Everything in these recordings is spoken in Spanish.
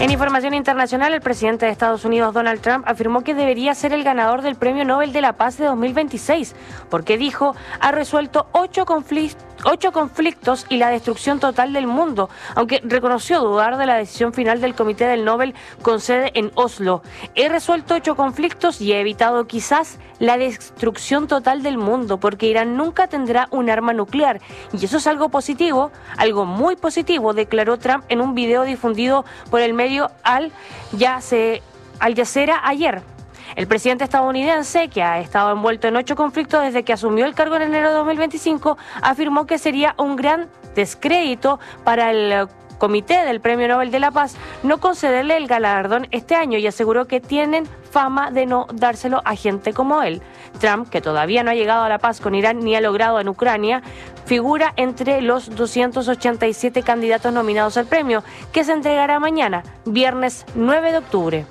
En información internacional, el presidente de Estados Unidos, Donald Trump, afirmó que debería ser el ganador del Premio Nobel de la Paz de 2026, porque dijo, ha resuelto 8 conflictos y la destrucción total del mundo, aunque reconoció dudar de la decisión final del Comité del Nobel con sede en Oslo. He resuelto 8 conflictos y he evitado quizás la destrucción total del mundo, porque Irán nunca tendrá un arma nuclear. Y eso es algo positivo, algo muy positivo, declaró Trump en un video difundido por el medio Al Jazeera ayer. El presidente estadounidense, que ha estado envuelto en 8 conflictos desde que asumió el cargo en enero de 2025, afirmó que sería un gran descrédito para el Comité del Premio Nobel de la Paz no concederle el galardón este año y aseguró que tienen fama de no dárselo a gente como él. Trump, que todavía no ha llegado a la paz con Irán ni ha logrado en Ucrania, figura entre los 287 candidatos nominados al premio, que se entregará mañana, viernes 9 de octubre.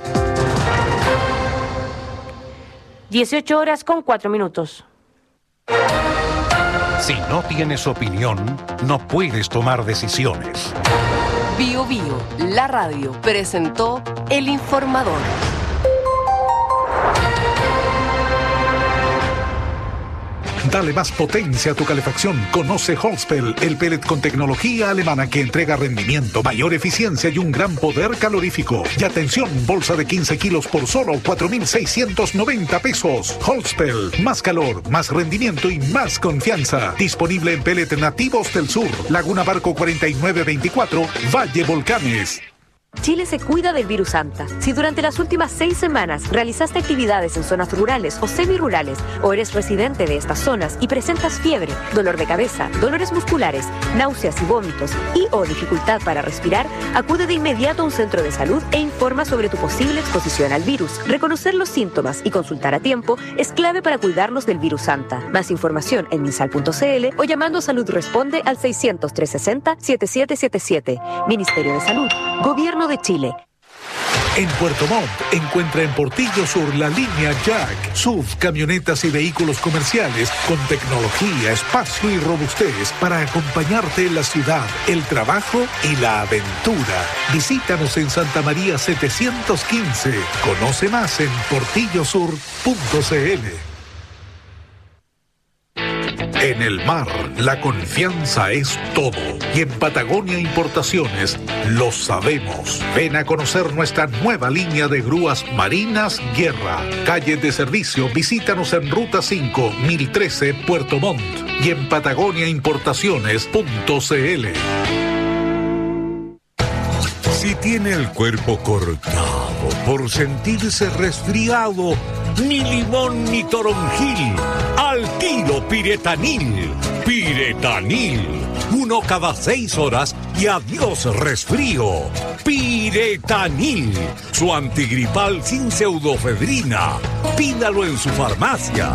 18:04. Si no tienes opinión, no puedes tomar decisiones. Bio Bio, la radio, presentó El Informador. Dale más potencia a tu calefacción. Conoce Holzpel, el pellet con tecnología alemana que entrega rendimiento, mayor eficiencia y un gran poder calorífico. Y atención, bolsa de 15 kilos por solo 4,690 pesos. Holzpel, más calor, más rendimiento y más confianza. Disponible en pellet nativos del sur. Laguna Barco 4924, Valle Volcanes. Chile se cuida del virus Anta. Si durante las últimas 6 semanas realizaste actividades en zonas rurales o semirurales o eres residente de estas zonas y presentas fiebre, dolor de cabeza, dolores musculares, náuseas y vómitos y o dificultad para respirar, acude de inmediato a un centro de salud e informa sobre tu posible exposición al virus. Reconocer los síntomas y consultar a tiempo es clave para cuidarnos del virus Anta. Más información en minsal.cl o llamando a Salud Responde al 600-360-7777. Ministerio de Salud, Gobierno de Chile. En Puerto Montt encuentra en Portillo Sur la línea Jack, SUV, camionetas y vehículos comerciales con tecnología, espacio y robustez para acompañarte en la ciudad, el trabajo y la aventura. Visítanos en Santa María 715. Conoce más en portillosur.cl. En el mar, la confianza es todo. Y en Patagonia Importaciones lo sabemos. Ven a conocer nuestra nueva línea de grúas marinas Guerra. Calle de servicio, visítanos en Ruta 5, 1013, Puerto Montt. Y en patagoniaimportaciones.cl. Si tiene el cuerpo cortado por sentirse resfriado, ni limón ni toronjil, al tiro Piretanil. Piretanil, 1 cada 6 horas y adiós resfrío. Piretanil, su antigripal sin pseudofedrina. Pídalo en su farmacia.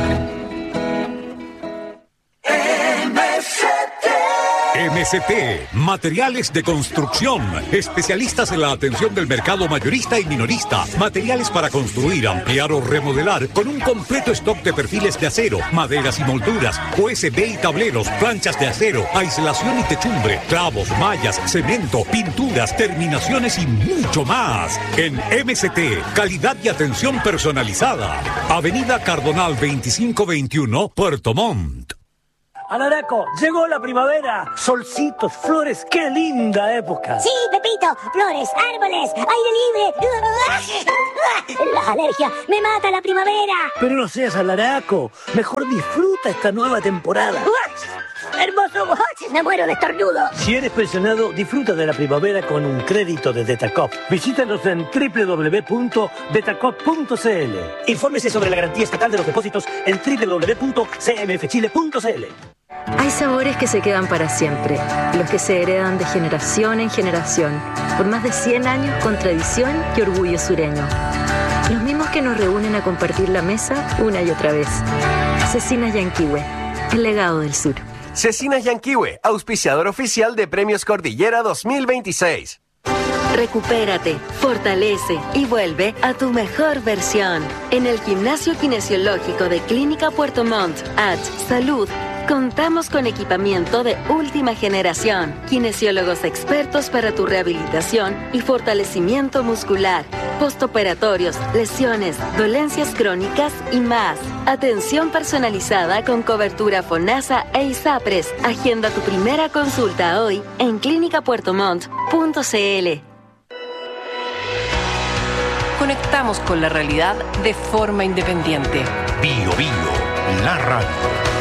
MCT, materiales de construcción, especialistas en la atención del mercado mayorista y minorista, materiales para construir, ampliar o remodelar, con un completo stock de perfiles de acero, maderas y molduras, USB y tableros, planchas de acero, aislación y techumbre, clavos, mallas, cemento, pinturas, terminaciones y mucho más. En MCT, calidad y atención personalizada. Avenida Cardonal 2521, Puerto Montt. Alaraco, llegó la primavera. Solcitos, flores, qué linda época. Sí, Pepito, flores, árboles, aire libre. Las alergias, me mata la primavera. Pero no seas alaraco, mejor disfruta esta nueva temporada. Hermoso, me muero de estornudo. Si eres pensionado, disfruta de la primavera con un crédito de Detacop. Visítanos en www.detacop.cl. Infórmese sobre la garantía estatal de los depósitos en www.cmfchile.cl. Hay sabores que se quedan para siempre, los que se heredan de generación en generación, por más de 100 años con tradición y orgullo sureño. Los mismos que nos reúnen a compartir la mesa una y otra vez. Cecinas Yanquihue, el legado del sur. Cecinas Yanquihue, auspiciador oficial de Premios Cordillera 2026. Recupérate, fortalece y vuelve a tu mejor versión. En el Gimnasio Kinesiológico de Clínica Puerto Montt, H Salud, Contamos con equipamiento de última generación, kinesiólogos expertos para tu rehabilitación y fortalecimiento muscular, postoperatorios, lesiones, dolencias crónicas y más. Atención personalizada con cobertura FONASA e ISAPRES. Agenda tu primera consulta hoy en clinicapuertomont.cl. Conectamos con la realidad de forma independiente. Bio, la radio.